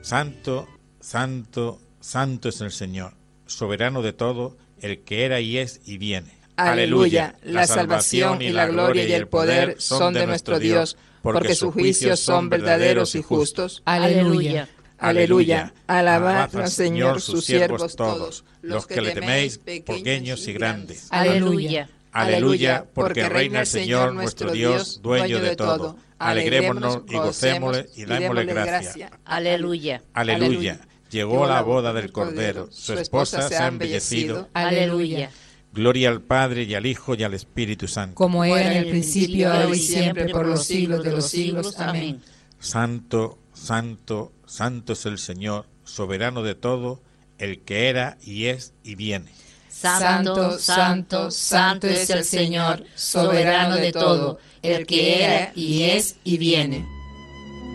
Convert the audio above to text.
Santo, santo, santo es el Señor, soberano de todo, el que era y es y viene. Aleluya. La salvación y la gloria y el poder son de nuestro Dios, porque sus juicios son verdaderos y justos. Aleluya. Aleluya. Alabad al Señor sus siervos todos, los que le teméis, pequeños y grandes. Aleluya. Aleluya, porque reina el Señor nuestro Dios, dueño de todo. Alegrémonos y gocémosle y démosle gracia. Aleluya. Aleluya. Llegó la boda del Cordero, su esposa se ha embellecido. Aleluya. Gloria al Padre y al Hijo y al Espíritu Santo. Como era en el principio, ahora y siempre, por los siglos de los siglos. Amén. Santo, santo, santo es el Señor, soberano de todo, el que era y es y viene. Santo, santo, santo es el Señor, soberano de todo, el que era y es y viene.